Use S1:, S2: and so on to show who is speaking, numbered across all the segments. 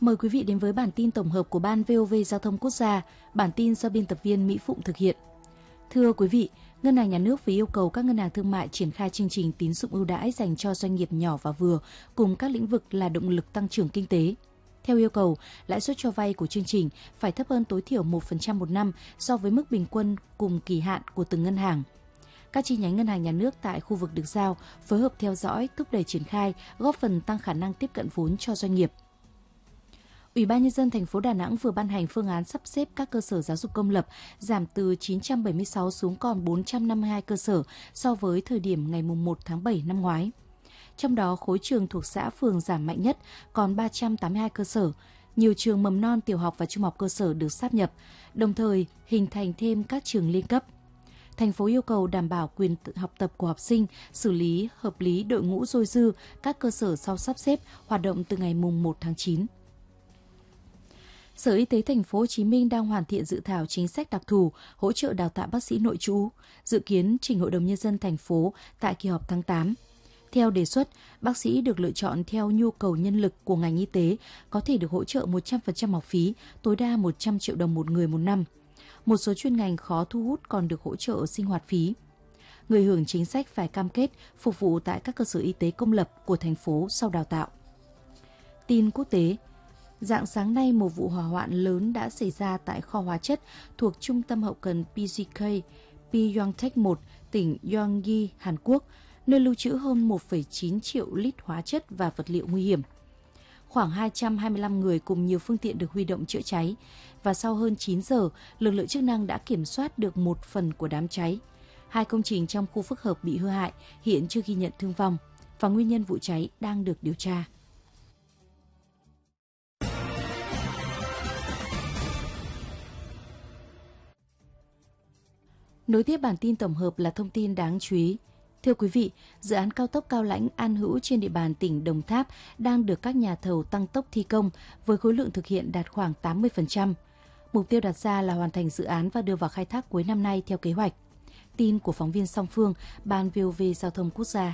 S1: Mời quý vị đến với bản tin tổng hợp của Ban VOV Giao thông Quốc gia, bản tin do biên tập viên Mỹ Phụng thực hiện. Thưa quý vị, Ngân hàng Nhà nước vừa yêu cầu các ngân hàng thương mại triển khai chương trình tín dụng ưu đãi dành cho doanh nghiệp nhỏ và vừa cùng các lĩnh vực là động lực tăng trưởng kinh tế. Theo yêu cầu, lãi suất cho vay của chương trình phải thấp hơn tối thiểu 1% một năm so với mức bình quân cùng kỳ hạn của từng ngân hàng. Các chi nhánh ngân hàng nhà nước tại khu vực được giao phối hợp theo dõi, thúc đẩy triển khai, góp phần tăng khả năng tiếp cận vốn cho doanh nghiệp. Ủy ban Nhân dân thành phố Đà Nẵng vừa ban hành phương án sắp xếp các cơ sở giáo dục công lập giảm từ 976 xuống còn 452 cơ sở so với thời điểm ngày 1 tháng 7 năm ngoái. Trong đó, khối trường thuộc xã phường giảm mạnh nhất, còn 382 cơ sở. Nhiều trường mầm non, tiểu học và trung học cơ sở được sáp nhập, đồng thời hình thành thêm các trường liên cấp. Thành phố yêu cầu đảm bảo quyền học tập của học sinh, xử lý hợp lý đội ngũ dôi dư các cơ sở sau sắp xếp hoạt động từ ngày 1 tháng 9. Sở Y tế Thành phố Hồ Chí Minh đang hoàn thiện dự thảo chính sách đặc thù hỗ trợ đào tạo bác sĩ nội trú, dự kiến trình Hội đồng Nhân dân thành phố tại kỳ họp tháng 8. Theo đề xuất, bác sĩ được lựa chọn theo nhu cầu nhân lực của ngành y tế, có thể được hỗ trợ 100% học phí, tối đa 100 triệu đồng một người một năm. Một số chuyên ngành khó thu hút còn được hỗ trợ sinh hoạt phí. Người hưởng chính sách phải cam kết phục vụ tại các cơ sở y tế công lập của thành phố sau đào tạo. Tin quốc tế. Rạng sáng nay, một vụ hỏa hoạn lớn đã xảy ra tại kho hóa chất thuộc Trung tâm hậu cần PGK Pyeongtaek 1, tỉnh Gyeonggi, Hàn Quốc, nơi lưu trữ hơn 1,9 triệu lít hóa chất và vật liệu nguy hiểm. Khoảng 225 người cùng nhiều phương tiện được huy động chữa cháy, và sau hơn 9 giờ, lực lượng chức năng đã kiểm soát được một phần của đám cháy. 2 công trình trong khu phức hợp bị hư hại, hiện chưa ghi nhận thương vong, và nguyên nhân vụ cháy đang được điều tra. Nối tiếp bản tin tổng hợp là thông tin đáng chú ý. Thưa quý vị, dự án cao tốc Cao Lãnh - An Hữu trên địa bàn tỉnh Đồng Tháp đang được các nhà thầu tăng tốc thi công với khối lượng thực hiện đạt khoảng 80%. Mục tiêu đặt ra là hoàn thành dự án và đưa vào khai thác cuối năm nay theo kế hoạch. Tin của phóng viên Song Phương, Ban VOV Giao thông Quốc gia.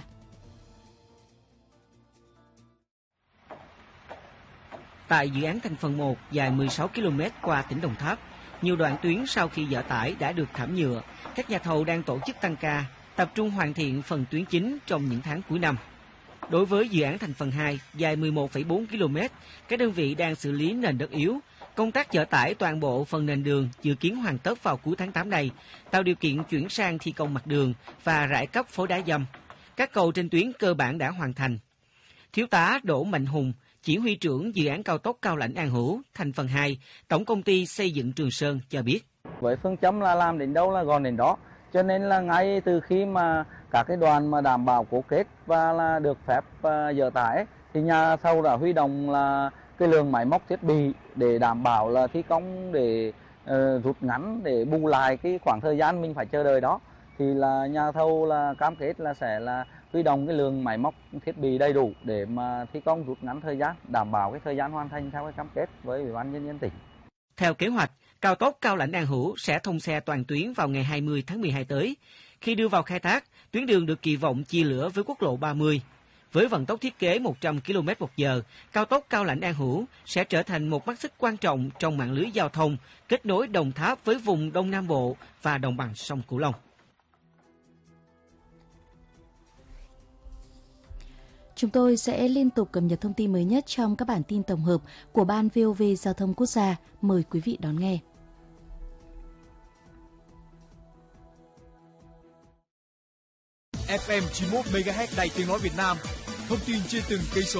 S2: Tại dự án thành phần 1 dài 16 km qua tỉnh Đồng Tháp, nhiều đoạn tuyến sau khi dỡ tải đã được thảm nhựa. Các nhà thầu đang tổ chức tăng ca, tập trung hoàn thiện phần tuyến chính trong những tháng cuối năm. Đối với dự án thành phần 2 dài 11,4 km, các đơn vị đang xử lý nền đất yếu. Công tác dỡ tải toàn bộ phần nền đường dự kiến hoàn tất vào cuối tháng 8 này, tạo điều kiện chuyển sang thi công mặt đường và rải cấp phối đá dăm. Các cầu trên tuyến cơ bản đã hoàn thành. Thiếu tá Đỗ Mạnh Hùng, chỉ huy trưởng dự án cao tốc Cao Lãnh - An Hữu thành phần 2, Tổng công ty Xây dựng Trường Sơn cho biết.
S3: Với phương châm là làm đến đâu là gọn đến đó, cho nên là ngay từ khi mà các cái đoàn mà đảm bảo cố kết và là được phép dỡ tải thì nhà thầu đã huy động là cái lượng máy móc thiết bị để đảm bảo là thi công để rút ngắn để bù lại cái khoảng thời gian mình phải chờ đợi đó, thì là nhà thầu là cam kết là sẽ là huy động cái lượng máy móc thiết bị đầy đủ để mà thi công rút ngắn thời gian, đảm bảo cái thời gian hoàn thành theo cái cam kết với Ủy ban Nhân dân tỉnh.
S2: Theo kế hoạch, cao tốc Cao Lãnh - An Hữu sẽ thông xe toàn tuyến vào ngày 20 tháng 12 tới. Khi đưa vào khai thác, tuyến đường được kỳ vọng chia lửa với quốc lộ 30. Với vận tốc thiết kế 100 km/h, cao tốc Cao Lãnh - An Hữu sẽ trở thành một mắt xích quan trọng trong mạng lưới giao thông kết nối Đồng Tháp với vùng Đông Nam Bộ và đồng bằng sông Cửu Long.
S1: Chúng tôi sẽ liên tục cập nhật thông tin mới nhất trong các bản tin tổng hợp của Ban VOV Giao thông Quốc gia. Mời quý vị đón nghe.
S4: FM 91 MHz Đài Tiếng nói Việt Nam. Thông tin trên từng cây số.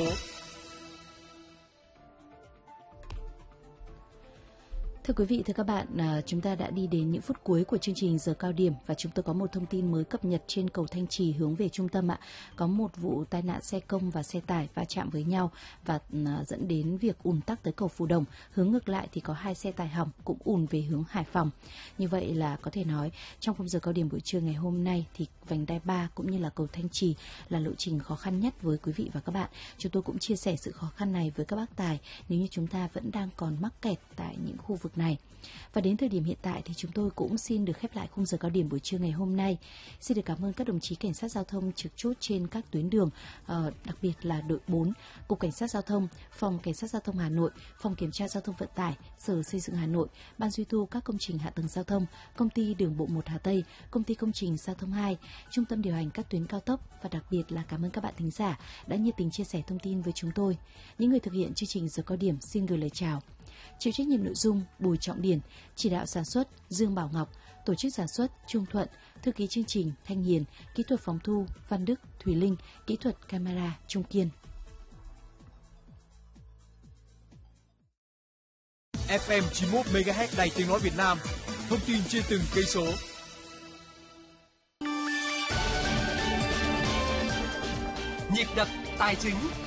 S1: Thưa quý vị, thưa các bạn, chúng ta đã đi đến những phút cuối của chương trình giờ cao điểm và chúng tôi có một thông tin mới cập nhật trên cầu Thanh Trì hướng về trung tâm ạ. Có một vụ tai nạn xe công và xe tải va chạm với nhau và dẫn đến việc ùn tắc tới cầu Phù Đồng. Hướng ngược lại thì có 2 xe tải hỏng cũng ùn về hướng Hải Phòng. Như vậy là có thể nói trong khung giờ cao điểm buổi trưa ngày hôm nay thì vành đai 3 cũng như là cầu Thanh Trì là lộ trình khó khăn nhất với quý vị và các bạn. Chúng tôi cũng chia sẻ sự khó khăn này với các bác tài nếu như chúng ta vẫn đang còn mắc kẹt tại những khu vực mục này. Và đến thời điểm hiện tại thì chúng tôi cũng xin được khép lại khung giờ cao điểm buổi trưa ngày hôm nay. Xin được cảm ơn các đồng chí cảnh sát giao thông trực chốt trên các tuyến đường, đặc biệt là đội 4, Cục Cảnh sát Giao thông, Phòng Cảnh sát Giao thông Hà Nội, Phòng Kiểm tra Giao thông Vận tải, Sở Xây dựng Hà Nội, Ban duy tu các công trình hạ tầng giao thông, Công ty Đường bộ 1 Hà Tây, Công ty Công trình Giao thông 2, Trung tâm điều hành các tuyến cao tốc, và đặc biệt là cảm ơn các bạn thính giả đã nhiệt tình chia sẻ thông tin với chúng tôi. Những người thực hiện chương trình giờ cao điểm xin gửi lời chào. Chịu trách nhiệm nội dung Bùi Trọng Điển, chỉ đạo sản xuất Dương Bảo Ngọc, tổ chức sản xuất Trung Thuận, thư ký chương trình Thanh Hiền, kỹ thuật phòng thu Văn Đức, Thùy Linh, kỹ thuật camera Trung Kiên.
S4: FM 91 MHz Đài Tiếng nói Việt Nam. Thông tin trên từng cây số.
S5: Nhịp đập tài chính.